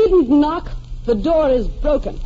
needn't knock. The door is broken.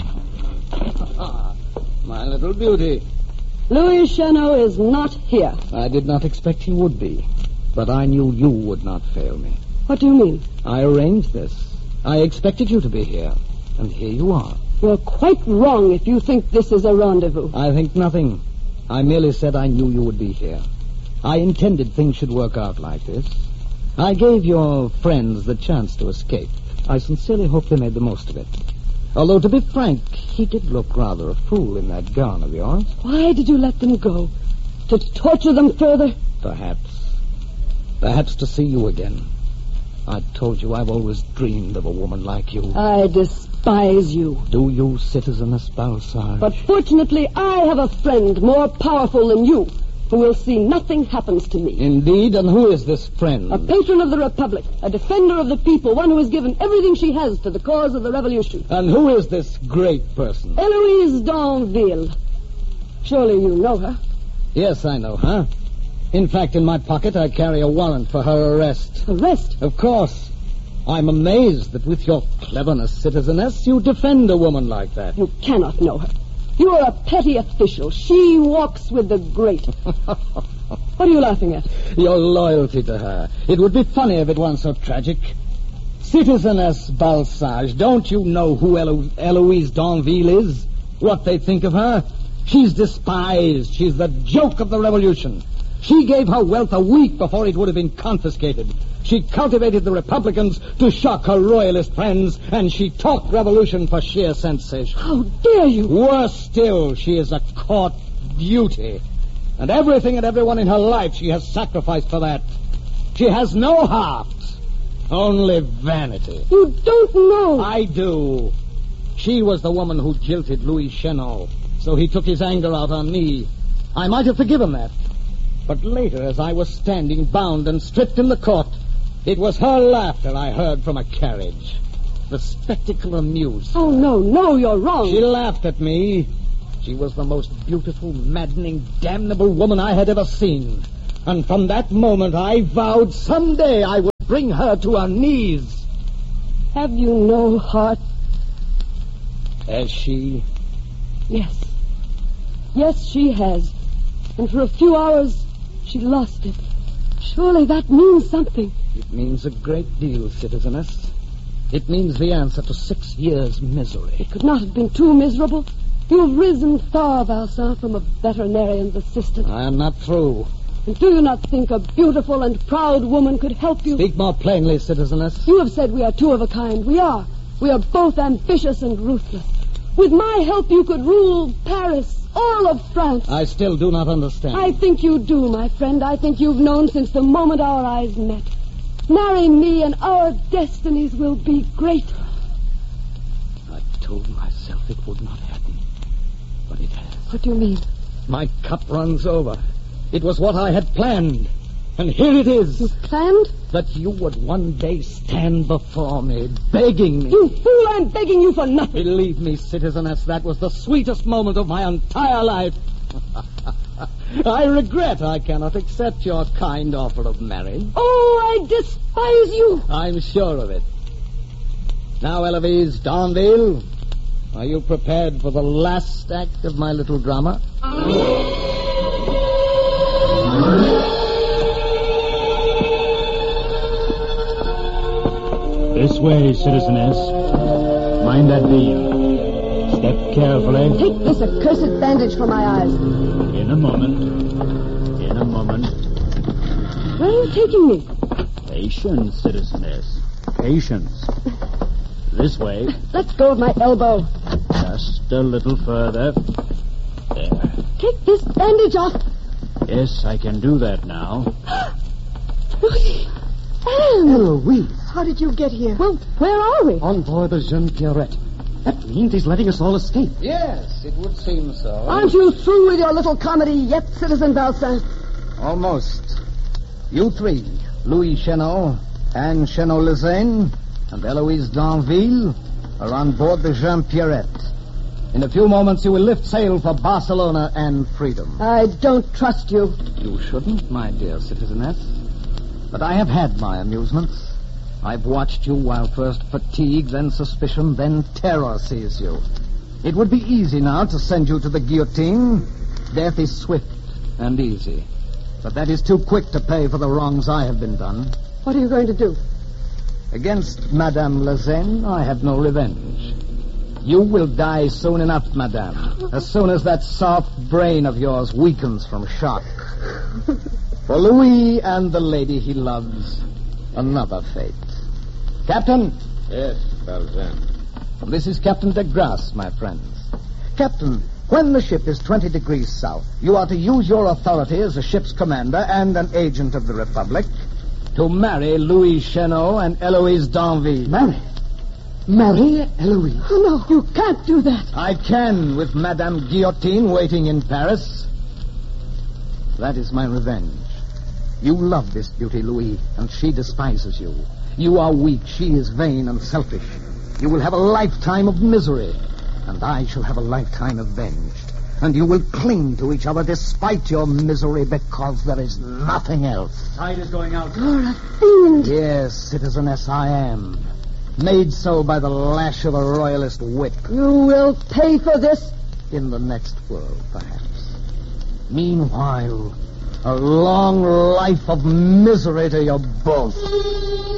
My little beauty. Louis Chenot is not here. I did not expect he would be, but I knew you would not fail me. What do you mean? I arranged this. I expected you to be here, and here you are. You're quite wrong if you think this is a rendezvous. I think nothing. I merely said I knew you would be here. I intended things should work out like this. I gave your friends the chance to escape. I sincerely hope they made the most of it. Although, to be frank, he did look rather a fool in that gown of yours. Why did you let them go? To torture them further? Perhaps. Perhaps to see you again. I told you I've always dreamed of a woman like you. I despise you. Do you, Citizeness Balsage? But fortunately, I have a friend more powerful than you, who will see nothing happens to me. Indeed? And who is this friend? A patron of the Republic, a defender of the people, one who has given everything she has to the cause of the revolution. And who is this great person? Eloise d'Anville. Surely you know her. Yes, I know her. In fact, in my pocket, I carry a warrant for her arrest. Arrest? Of course. I'm amazed that with your cleverness, Citizeness, you defend a woman like that. You cannot know her. You are a petty official. She walks with the great. What are you laughing at? Your loyalty to her. It would be funny if it weren't so tragic. Citizeness Balsage, don't you know who Eloise d'Anville is? What they think of her? She's despised. She's the joke of the revolution. She gave her wealth a week before it would have been confiscated. She cultivated the Republicans to shock her royalist friends, and she talked revolution for sheer sensation. How dare you? Worse still, she is a court beauty. And everything and everyone in her life she has sacrificed for that. She has no heart, only vanity. You don't know. I do. She was the woman who jilted Louis Chenot, so he took his anger out on me. I might have forgiven that. But later, as I was standing bound and stripped in the court, it was her laughter I heard from a carriage. The spectacle amused her. Oh, no, you're wrong. She laughed at me. She was the most beautiful, maddening, damnable woman I had ever seen. And from that moment, I vowed someday I would bring her to her knees. Have you no heart? Has she? Yes. Yes, she has. And for a few hours, she lost it. Surely that means something. It means a great deal, Citizeness. It means the answer to 6 years' misery. It could not have been too miserable. You've risen far, Balsage, from a veterinarian's assistant. I am not through. And do you not think a beautiful and proud woman could help you? Speak more plainly, Citizeness. You have said we are two of a kind. We are. We are both ambitious and ruthless. With my help, you could rule Paris, all of France. I still do not understand. I think you do, my friend. I think you've known since the moment our eyes met. Marry me and our destinies will be great. I told myself it would not happen, but it has. What do you mean? My cup runs over. It was what I had planned, and here it is. You planned? That you would one day stand before me, begging me. You fool, I'm begging you for nothing. Believe me, Citizeness, that was the sweetest moment of my entire life. I regret I cannot accept your kind offer of marriage. Oh, I despise you. I'm sure of it. Now, Eloise d'Anville, are you prepared for the last act of my little drama? This way, Citizeness. Mind that beam. Step carefully. Take this accursed bandage from my eyes. In a moment. In a moment. Where are you taking me? Patience, Citizeness. Patience. This way. Let go of my elbow. Just a little further. There. Take this bandage off. Yes, I can do that now. Louis. Anne. Eloise, how did you get here? Well, where are we? On board the Jeune Pierrette. That means he's letting us all escape. Yes, it would seem so. Aren't you through with your little comedy yet, Citizen Balsage? Almost. You three, Louis Chenot, Anne Chenot-Lezaine, and Eloise d'Anville, are on board the Jeune Pierrette. In a few moments, you will lift sail for Barcelona and freedom. I don't trust you. You shouldn't, my dear Citizeness. But I have had my amusements. I've watched you while first fatigue, then suspicion, then terror seized you. It would be easy now to send you to the guillotine. Death is swift and easy. But that is too quick to pay for the wrongs I have been done. What are you going to do? Against Madame Lazaine, I have no revenge. You will die soon enough, Madame, as soon as that soft brain of yours weakens from shock. For Louis and the lady he loves, another fate. Captain? Yes, Balzan. This is Captain de Grasse, my friends. Captain, when the ship is 20 degrees south, you are to use your authority as a ship's commander and an agent of the Republic to marry Louis Chenot and Eloise Danville. Marry Eloise? Oh, no, you can't do that. I can, with Madame Guillotine waiting in Paris. That is my revenge. You love this beauty, Louis, and she despises you. You are weak, she is vain and selfish. You will have a lifetime of misery, and I shall have a lifetime of revenge. And you will cling to each other despite your misery because there is nothing else. Tide is going out. You're a fiend. Yes, citizeness, I am. Made so by the lash of a royalist whip. You will pay for this. In the next world, perhaps. Meanwhile, a long life of misery to you both.